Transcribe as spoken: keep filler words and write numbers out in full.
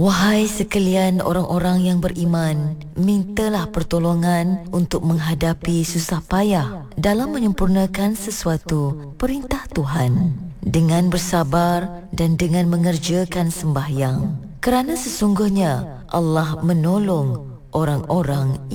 Wahai sekalian orang-orang yang beriman, mintalah pertolongan untuk menghadapi susah payah dalam menyempurnakan sesuatu perintah Tuhan, dengan bersabar dan dengan mengerjakan sembahyang. Kerana sesungguhnya Allah menolong orang-orang